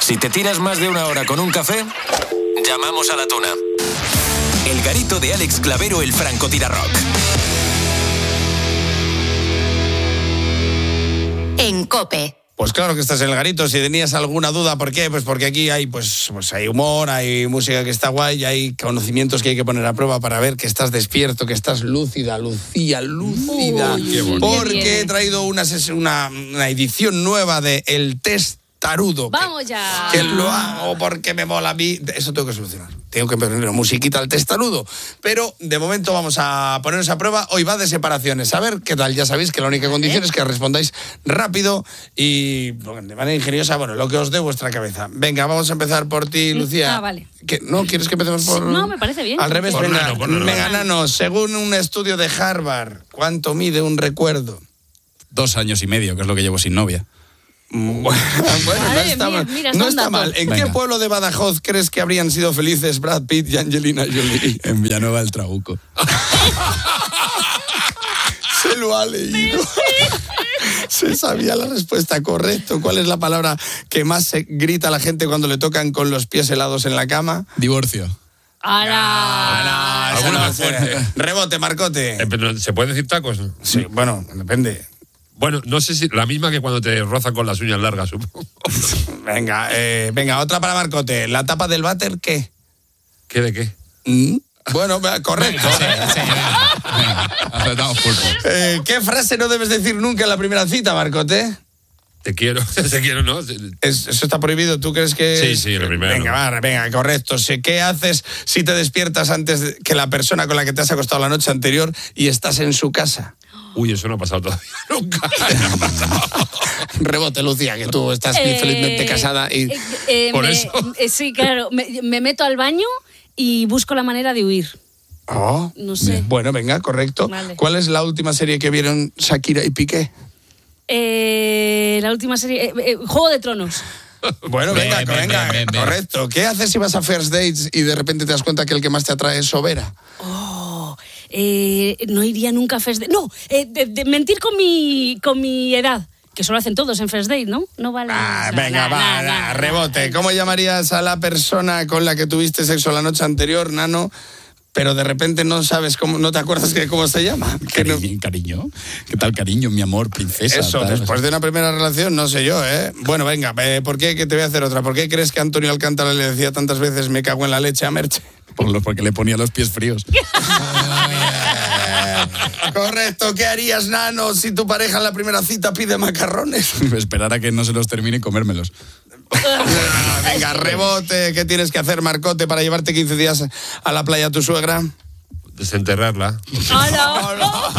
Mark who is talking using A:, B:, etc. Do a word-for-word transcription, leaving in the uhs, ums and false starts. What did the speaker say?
A: Si te tiras más de una hora con un café, llamamos a la tuna. El garito de Alex Clavero, el francotirarrock.
B: En COPE.
C: Pues claro que estás en el garito. Si tenías alguna duda, ¿por qué? Pues porque aquí hay, pues, pues hay humor, hay música que está guay, y hay conocimientos que hay que poner a prueba para ver que estás despierto, que estás lúcida, Lucía, lúcida.
D: Uy,
C: porque he traído una, ses- una, una edición nueva de El Testarudo.
D: Vamos
C: que,
D: ya.
C: Que lo hago porque me mola a mí. Eso tengo que solucionar. Tengo que poner musiquita al testarudo. Pero de momento vamos a ponernos a prueba. Hoy va de separaciones. A ver qué tal. Ya sabéis que la única condición es que respondáis rápido y bueno, de manera ingeniosa, bueno, lo que os dé vuestra cabeza. Venga, vamos a empezar por ti, Lucía.
D: Ah, vale.
C: ¿Qué? ¿No quieres que empecemos por...?
D: No, me parece bien.
C: Al revés,
E: Por
C: venga,
E: Nano, por Nano.
C: venga, Nano, según un estudio de Harvard, ¿cuánto mide un recuerdo?
E: Dos años y medio, que es lo que llevo sin novia.
C: Bueno, bueno, no
D: Madre
C: está
D: mía,
C: mal.
D: mira,
C: No
D: son
C: está
D: datos.
C: mal. ¿En
E: Venga.
C: qué pueblo de Badajoz crees que habrían sido felices Brad Pitt y Angelina Jolie?
E: En Villanueva del Trabuco.
C: Se lo ha leído. Se sabía la respuesta, correcto. ¿Cuál es la palabra que más se grita a la gente cuando le tocan con los pies helados en la cama?
E: Divorcio.
D: ¡Hala!
C: Esa
E: Alguna
C: no
E: más
C: es, eh,
E: fuerte.
C: Rebote, Marcote.
F: Eh, pero ¿se puede decir tacos?
C: Sí, bueno, depende.
F: Bueno, no sé si la misma que cuando te rozan con las uñas largas, supongo.
C: Venga, eh, venga, otra para Marcote. ¿La tapa del váter qué?
F: ¿Qué de qué?
C: ¿Mm? Bueno, va, correcto.
E: Sí, sí, venga. Venga, aceptamos pulpo.
C: Eh, ¿Qué frase no debes decir nunca en la primera cita, Marcote?
F: Te quiero, te quiero, ¿no?
C: Es- eso está prohibido. ¿Tú crees que...?
F: Sí, sí, lo primero.
C: Venga, va, venga, correcto. Sé, ¿qué haces si te despiertas antes de- que la persona con la que te has acostado la noche anterior y estás en su casa?
F: Uy, eso no ha pasado todavía nunca.
C: Rebote, Lucía, que tú estás
D: Eh,
C: felizmente casada y...
D: eh, eh,
F: Por
D: me-
F: eso.
D: eh, sí, claro. Me, me meto al baño y busco la manera de huir.
C: Oh,
D: No sé.
C: bueno, venga, correcto.
D: Vale.
C: ¿Cuál es la última serie que vieron Shakira y Piqué?
D: Eh, la última serie. eh, eh, Juego de Tronos.
C: Bueno,
E: Bien,
C: venga,
E: bien,
C: venga,
E: bien, bien, bien.
C: correcto. ¿Qué haces si vas a first dates y de repente te das cuenta que el que más te atrae es Sobera?
D: Oh, eh, no iría nunca a First Date. No, eh, de, de mentir con mi, con mi edad. Que solo hacen todos en First Date, ¿no? No vale.
C: Ah,
D: no,
C: venga,
D: no,
C: va,
D: no,
C: va,
D: no,
C: rebote.
D: no.
C: ¿Cómo llamarías a la persona con la que tuviste sexo la noche anterior, Nano? Pero de repente no sabes cómo, no te acuerdas que cómo se llama. Que no-
E: Cariño, cariño. ¿Qué tal, cariño, mi amor, princesa?
C: Eso,
E: tal?
C: después de una primera relación, no sé yo, ¿eh? Bueno, venga, eh, ¿por qué? Que te voy a hacer otra. ¿Por qué crees que Antonio Alcántara le decía tantas veces me cago en la leche a Merche?
E: Por lo- porque le ponía los pies fríos.
C: Correcto, ¿qué harías, Nano, si tu pareja en la primera cita pide macarrones?
E: Esperar a que no se los termine y comérmelos.
C: Venga, rebote, ¿qué tienes que hacer, Marcote, para llevarte quince días a la playa a tu suegra?
F: Desenterrarla.
D: ¡Hala!